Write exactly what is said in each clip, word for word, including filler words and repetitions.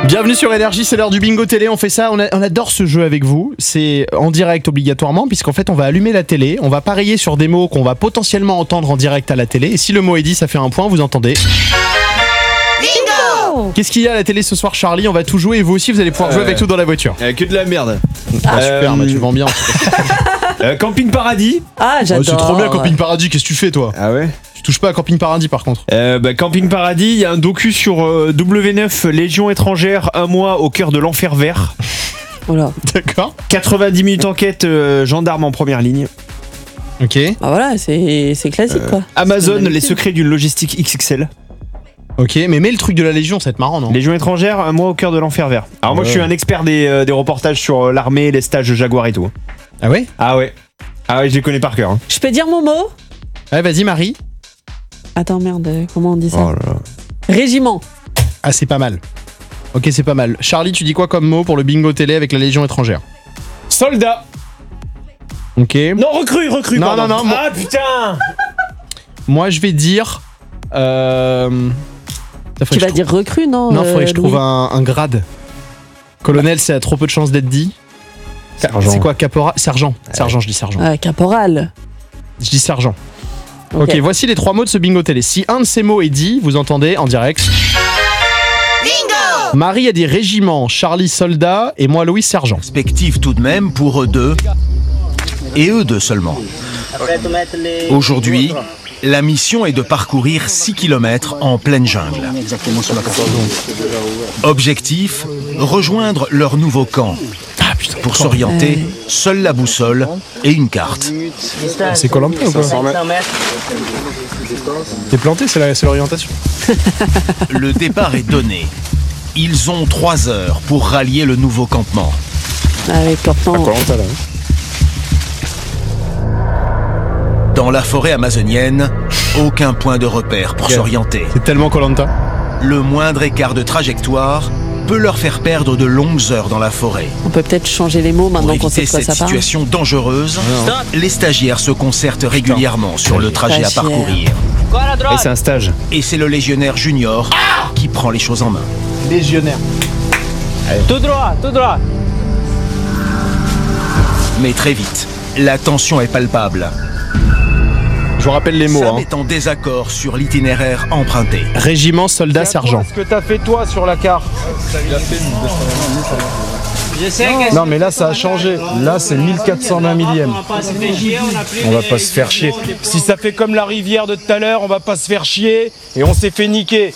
Bienvenue sur Énergie, c'est l'heure du bingo télé, on fait ça, on, a, on adore ce jeu avec vous, c'est en direct obligatoirement puisqu'en fait on va allumer la télé, on va parier sur des mots qu'on va potentiellement entendre en direct à la télé et si le mot est dit ça fait un point, vous entendez. Bingo. Qu'est-ce qu'il y a à la télé ce soir Charlie? On va tout jouer et vous aussi vous allez pouvoir euh, jouer avec nous dans la voiture. Euh, que de la merde. Ah euh, super, bah, tu vends bien. euh, Camping Paradis. Ah j'adore. Oh, c'est trop bien Camping Paradis, qu'est-ce que tu fais toi? Ah ouais? Tu touches pas à Camping Paradis par contre. euh, bah, Camping Paradis, il y a un docu sur euh, W neuf, Légion étrangère, un mois au cœur de l'enfer vert. Voilà. D'accord. quatre-vingt-dix minutes enquête, euh, gendarme en première ligne. Ok. Ah voilà, c'est, c'est classique euh, quoi. Amazon, les secrets d'une logistique X X L. Ok, mais mets le truc de la Légion, ça va être marrant, non? Légion étrangère, un mois au cœur de l'enfer vert. Alors moi ouais. je suis un expert des, euh, des reportages sur euh, l'armée, les stages Jaguar et tout. Ah ouais? Ah ouais. Ah ouais, je les connais par cœur. Hein. Je peux dire mon mot? Ouais, vas-y Marie. Attends merde, comment on dit ça? Oh là là. Régiment. Ah c'est pas mal. Ok, c'est pas mal. Charlie, tu dis quoi comme mot pour le bingo télé avec la Légion étrangère? Soldat. Ok. Non, recrue, recrue. Non, pardon. non, non. Ah putain. Moi, je vais dire. Euh... Tu vas dire recrue, non? Non, faudrait euh, que je trouve un, un grade. Colonel, c'est à trop peu de chances d'être dit. Sergent. C'est quoi, caporal? Sergent. Sergent, je dis sergent. Ah, caporal. Je dis sergent. Ok, ok, voici les trois mots de ce bingo télé. Si un de ces mots est dit, vous entendez en direct. Bingo! Marie a dit régiment, Charlie soldat et moi Louis sergent. Perspective tout de même pour eux deux. Et eux deux seulement. Aujourd'hui, la mission est de parcourir six kilomètres en pleine jungle. Objectif, rejoindre leur nouveau camp. Ah putain, pour s'orienter, seule la boussole et une carte. C'est Koh-Lanta ou quoi? T'es planté, c'est, la, c'est l'orientation. Le départ est donné. Ils ont trois heures pour rallier le nouveau campement. Avec campement. Koh-Lanta là. Dans la forêt amazonienne, aucun point de repère pour okay. s'orienter. C'est tellement Koh-Lanta. Le moindre écart de trajectoire peut leur faire perdre de longues heures dans la forêt. On peut peut-être changer les mots maintenant qu'on sait de quoi cette ça parle. situation dangereuse, non. les stagiaires se concertent régulièrement sur le trajet à parcourir. Et c'est un stage. Et c'est le légionnaire junior qui prend les choses en main. Légionnaire. Allez. Tout droit, tout droit. Mais très vite, la tension est palpable. Je vous rappelle les mots. Sam hein. est en désaccord sur l'itinéraire emprunté. Régiment, soldat, sergent. Ce que t'as fait toi sur la carte. Non mais là ça a changé, là c'est mille quatre cent vingt millième. On va pas se faire chier. Si ça fait comme la rivière de tout à l'heure, on va pas se faire chier et on s'est fait niquer.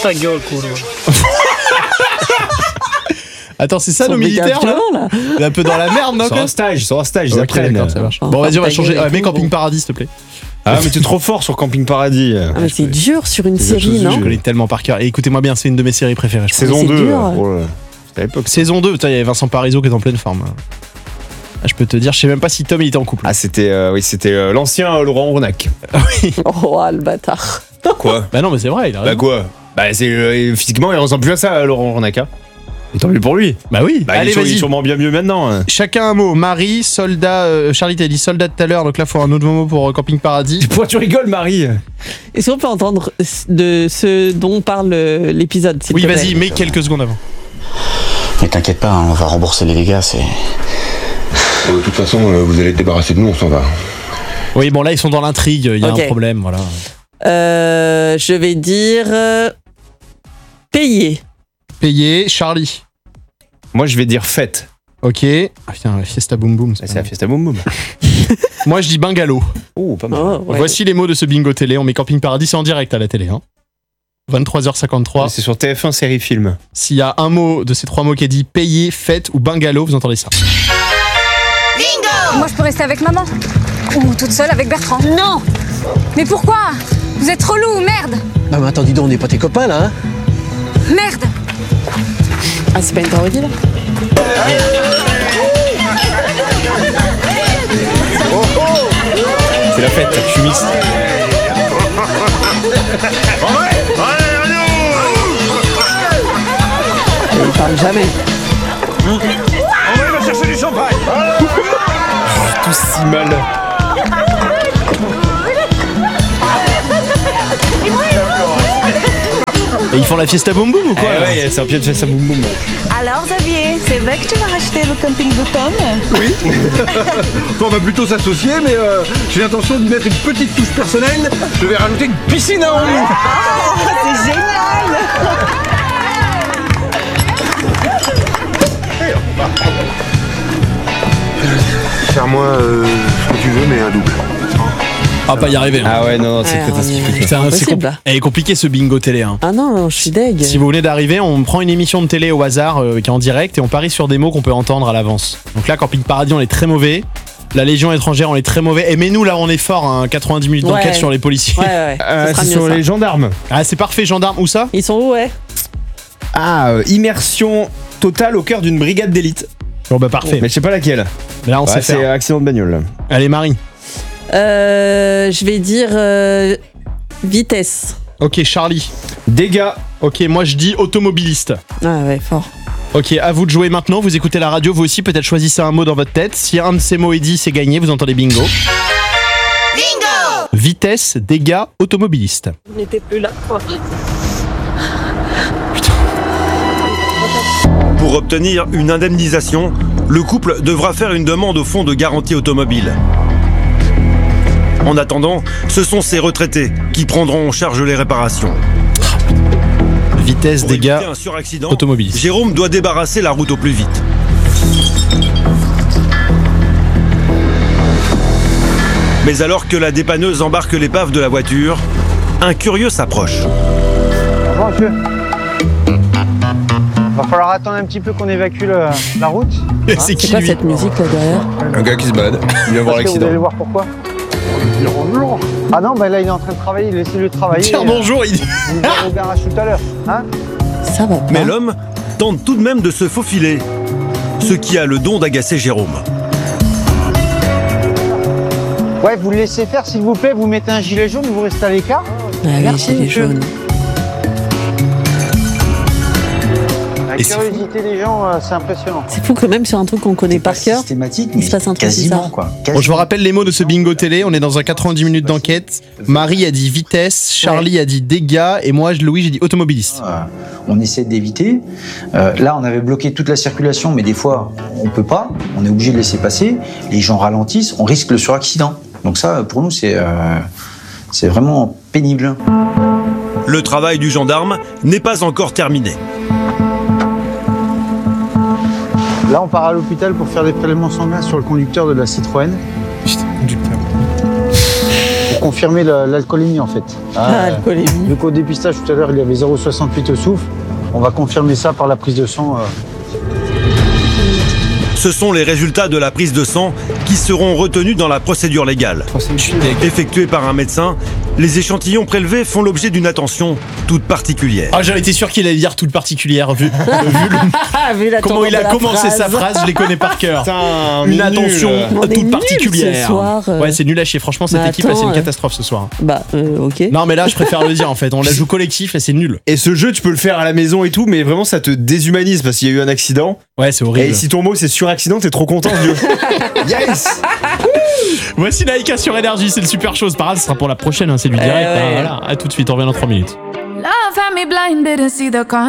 Attends, c'est ça nos militaires là, là un peu dans la merde, non? Sur un stage, sur un stage, ils Ok, apprennent. d'accord, ça marche. Bon, vas-y, on va changer. Ah, mets Camping Paradis, s'il te plaît. Ah, mais t'es trop fort sur Camping Paradis. Ah, mais c'est dur sur une série, non? Je connais tellement par cœur. Et écoutez-moi bien, c'est une de mes séries préférées. Je Saison c'est deux. dur. Oh là. C'était à l'époque. Saison deux, putain, il y avait Vincent Parisot qui est en pleine forme. Ah, je peux te dire, je sais même pas si Tom il était en couple. Ah, c'était, euh, oui, c'était euh, l'ancien euh, Laurent Ronac. oui. Oh, ah, le bâtard. Quoi? Bah non, mais c'est vrai, il a raison. Bah quoi? Bah c'est euh, physiquement, il ressemble plus à ça, Laurent Ronac. Hein. Et tant mieux pour lui. Bah oui. Bah, Allez, il, est, il vas-y. est sûrement bien mieux maintenant. Hein. Chacun un mot. Marie, soldat. Euh, Charlie, t'as dit soldat tout à l'heure, donc là, faut un autre mot pour euh, Camping Paradis. Pourquoi tu rigoles, Marie? Est-ce qu'on peut entendre de ce dont parle euh, l'épisode, s'il Oui, te plaît? vas-y, mets quelques secondes avant. Mais t'inquiète pas, hein, on va rembourser les dégâts, c'est... De toute façon, euh, vous allez te débarrasser de nous, on s'en va. Oui, bon, là, ils sont dans l'intrigue, il y a Ok. un problème, voilà. Euh, je vais dire... euh, payer. Payer, Charlie. Moi, je vais dire fête. Ok. Ah putain, la Fiesta Boom Boom. C'est la Fiesta Boom Boom. Moi, je dis bungalow. Oh, pas mal. Oh, ouais. Voici les mots de ce bingo télé. On met Camping Paradis, c'est en direct à la télé. Hein. vingt-trois heures cinquante-trois. C'est sur T F un série film. S'il y a un mot de ces trois mots qui est dit payer, fête ou bungalow, vous entendez ça. Moi, je peux rester avec maman. Ou toute seule avec Bertrand. Non. Mais pourquoi? Vous êtes relou, merde. Ah mais attends, dis donc, on n'est pas tes copains là, hein? Merde. Ah, c'est pas une parodie là? C'est la fête, fumiste. Il parle jamais. On va chercher du champagne. Tout si mal. Et ils font la fiesta boum boum ou quoi? Eh ouais, c'est un pied de fiesta boum boum. Alors Xavier, c'est vrai que tu vas racheter le camping d'automne? Oui. On va plutôt s'associer, mais euh, j'ai l'intention de mettre une petite touche personnelle. Je vais rajouter une piscine à eau. Oh, c'est génial. Faire-moi euh, ce que tu veux, mais un double. Ah, pas y arriver. Hein. Ah ouais, non, non, c'est Ouais, catastrophique. on est- Putain, c'est impossible, compl- là. Elle est compliquée ce bingo télé. Hein. Ah non, non, je suis deg. Si vous venez d'arriver, on prend une émission de télé au hasard euh, qui est en direct et on parie sur des mots qu'on peut entendre à l'avance. Donc là, Camping Paradis, on est très mauvais. La Légion étrangère, on est très mauvais. Et mais nous, là, on est fort. Hein, quatre-vingt-dix minutes d'enquête Ouais. sur les policiers. Ouais, ouais. Euh, Ce sera c'est mieux, sur ça. les gendarmes. Ah, c'est parfait, gendarme. Où ça? Ils sont où, ouais? Ah, euh, immersion totale au cœur d'une brigade d'élite. Bon, bah parfait. Mais je sais pas laquelle. Mais là, on Ouais, sait c'est faire. accident de bagnole. Allez, Marie. Euh, je vais dire euh, vitesse. Ok, Charlie. Dégâts. Ok, moi je dis automobiliste. Ah ouais, fort. Ok, à vous de jouer maintenant. Vous écoutez la radio, vous aussi, peut-être choisissez un mot dans votre tête. Si un de ces mots est dit, c'est gagné. Vous entendez bingo. Bingo. Vitesse, dégâts, automobiliste. Je n'étais plus là, quoi. Pour obtenir une indemnisation, le couple devra faire une demande au fonds de garantie automobile. En attendant, ce sont ces retraités qui prendront en charge les réparations. Vitesse, Pour dégâts, éviter un suraccident, automobiliste. Jérôme doit débarrasser la route au plus vite. Mais alors que la dépanneuse embarque l'épave de la voiture, un curieux s'approche. Bonjour monsieur. Va falloir attendre un petit peu qu'on évacue le- la route. C'est C'est qui quoi lui? cette musique là derrière? Un gars qui se balade, il vient voir Parce que vous l'accident. allez voir pourquoi. Ah non, bah là il est en train de travailler, laissez-le travailler. Tiens, bonjour, il dit. Il va au garage tout à l'heure. Hein? Ça va pas. Mais l'homme tente tout de même de se faufiler, ce qui a le don d'agacer Jérôme. Ouais, vous le laissez faire s'il vous plaît, vous mettez un gilet jaune, vous restez à l'écart. Ah oui, Merci, gilet monsieur. jaune. La Et c'est curiosité des gens, euh, c'est impressionnant. C'est fou que même sur un truc qu'on connaît par cœur, Systématique, il se passe un truc bizarre. quoi. Bon, je vous rappelle les mots de ce bingo télé. On est dans un quatre-vingt-dix minutes d'enquête. Marie a dit vitesse, Charlie a dit dégâts et moi, Louis, j'ai dit automobiliste. Euh, on essaie d'éviter. Euh, là, on avait bloqué toute la circulation, mais des fois, on peut pas. On est obligé de laisser passer. Les gens ralentissent, on risque le suraccident. Donc ça, pour nous, c'est euh, c'est vraiment pénible. Le travail du gendarme n'est pas encore terminé. Là, on part à l'hôpital pour faire des prélèvements sanguins sur le conducteur de la Citroën. Pour confirmer la- l'alcoolémie en fait. Ah, alcoolémie. Vu qu'au dépistage tout à l'heure il y avait zéro virgule soixante-huit au souffle, on va confirmer ça par la prise de sang. euh. Ce sont les résultats de la prise de sang qui seront retenus dans la procédure légale. Effectuée par un médecin, les échantillons prélevés font l'objet d'une attention toute particulière. Ah, j'avais été sûr qu'il allait dire toute particulière vu, vu le- Ah, vu la comment tournure il a de la commencé sa phrase, je les connais par cœur. Putain, Une nul. attention On est toute nuls particulière. ce soir, euh. Ouais, c'est nul à chier. Franchement, cette Mais équipe, attends, c'est une euh. catastrophe ce soir. Bah, euh, ok. Non, mais là, je préfère le dire en fait. On la joue collectif et c'est nul. Et ce jeu, tu peux le faire à la maison et tout, mais vraiment, ça te déshumanise parce qu'il y a eu un accident. Ouais, c'est horrible. Et si ton mot c'est suraccident, t'es trop content, Dieu. Yes. Voici Naïka sur Énergie, c'est le super chose. Par ce sera pour la prochaine, hein, c'est du direct. ouais. hein, voilà. À tout de suite, on revient dans trois minutes. Love had me blinded and see the